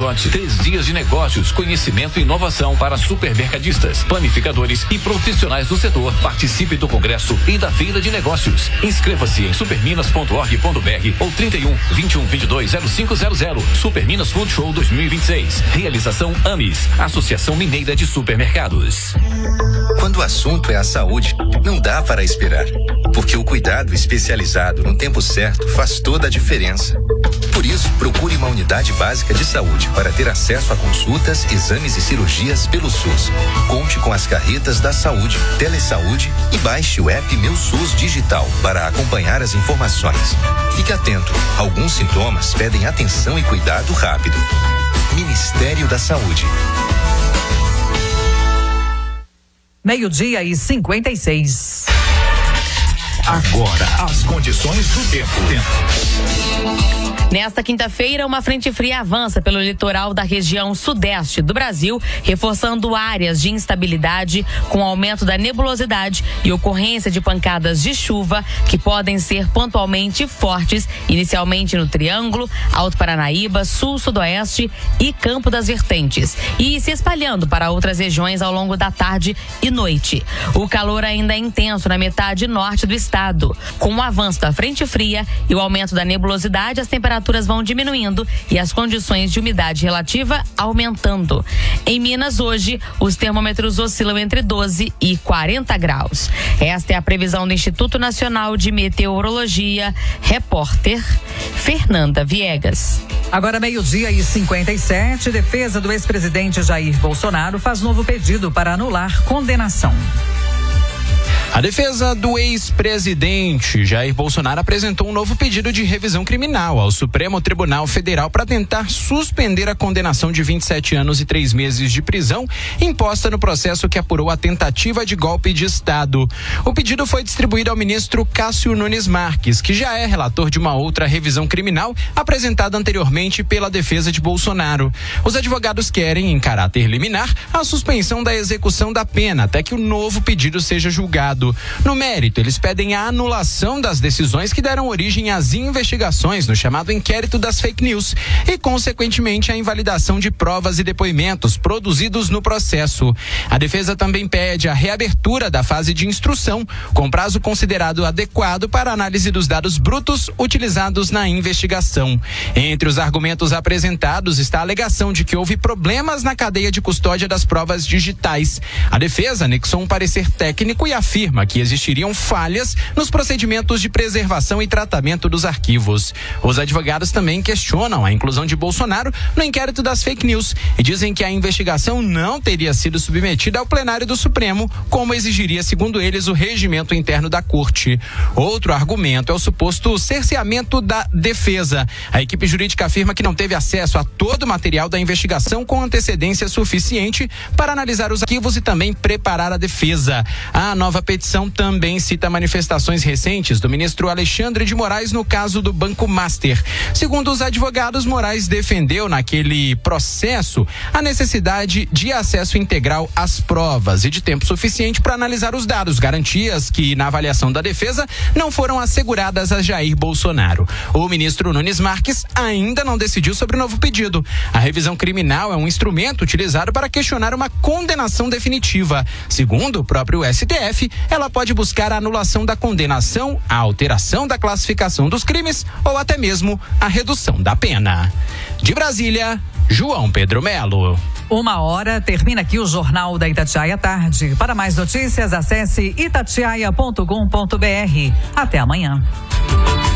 Front. 3 dias de negócios, conhecimento e inovação para supermercadistas, planificadores e profissionais do setor. Participe do congresso e da feira de negócios. Inscreva-se em superminas.org.br ou 31 21 22 0500. Superminas Food Show 2026. Realização AMIS, Associação Mineira de Supermercados. Quando o assunto é a saúde, não dá para esperar, porque o cuidado especializado no tempo certo faz toda a diferença. Por isso, procure uma unidade básica de saúde para ter acesso a consultas, exames e cirurgias pelo SUS. Conte com as carretas da saúde, Telesaúde e baixe o app Meu SUS Digital para acompanhar as informações. Fique atento, alguns sintomas pedem atenção e cuidado rápido. Ministério da Saúde. 12:56. Agora, as condições do tempo. Nesta quinta-feira, uma frente fria avança pelo litoral da região sudeste do Brasil, reforçando áreas de instabilidade com aumento da nebulosidade e ocorrência de pancadas de chuva que podem ser pontualmente fortes, inicialmente no Triângulo, Alto Paranaíba, Sul, Sudoeste e Campo das Vertentes, e se espalhando para outras regiões ao longo da tarde e noite. O calor ainda é intenso na metade norte do estado. Com o avanço da frente fria e o aumento da nebulosidade, as temperaturas vão diminuindo e as condições de umidade relativa aumentando. Em Minas, hoje, os termômetros oscilam entre 12 e 40 graus. Esta é a previsão do Instituto Nacional de Meteorologia. Repórter Fernanda Viegas. Agora 12:57, defesa do ex-presidente Jair Bolsonaro faz novo pedido para anular condenação. A defesa do ex-presidente Jair Bolsonaro apresentou um novo pedido de revisão criminal ao Supremo Tribunal Federal para tentar suspender a condenação de 27 anos e 3 meses de prisão imposta no processo que apurou a tentativa de golpe de Estado. O pedido foi distribuído ao ministro Cássio Nunes Marques, que já é relator de uma outra revisão criminal apresentada anteriormente pela defesa de Bolsonaro. Os advogados querem, em caráter liminar, a suspensão da execução da pena até que o novo pedido seja julgado. No mérito, eles pedem a anulação das decisões que deram origem às investigações no chamado inquérito das fake news e, consequentemente, a invalidação de provas e depoimentos produzidos no processo. A defesa também pede a reabertura da fase de instrução, com prazo considerado adequado para análise dos dados brutos utilizados na investigação. Entre os argumentos apresentados está a alegação de que houve problemas na cadeia de custódia das provas digitais. A defesa anexou um parecer técnico e afirma que existiriam falhas nos procedimentos de preservação e tratamento dos arquivos. Os advogados também questionam a inclusão de Bolsonaro no inquérito das fake news e dizem que a investigação não teria sido submetida ao plenário do Supremo, como exigiria, segundo eles, o regimento interno da Corte. Outro argumento é o suposto cerceamento da defesa. A equipe jurídica afirma que não teve acesso a todo o material da investigação com antecedência suficiente para analisar os arquivos e também preparar a defesa. A nova petição também cita manifestações recentes do ministro Alexandre de Moraes no caso do Banco Master. Segundo os advogados, Moraes defendeu naquele processo a necessidade de acesso integral às provas e de tempo suficiente para analisar os dados, garantias que, na avaliação da defesa, não foram asseguradas a Jair Bolsonaro. O ministro Nunes Marques ainda não decidiu sobre o novo pedido. A revisão criminal é um instrumento utilizado para questionar uma condenação definitiva. Segundo o próprio STF, ela pode buscar a anulação da condenação, a alteração da classificação dos crimes ou até mesmo a redução da pena. De Brasília, João Pedro Melo. 1h, termina aqui o Jornal da Itatiaia Tarde. Para mais notícias, acesse itatiaia.com.br. Até amanhã.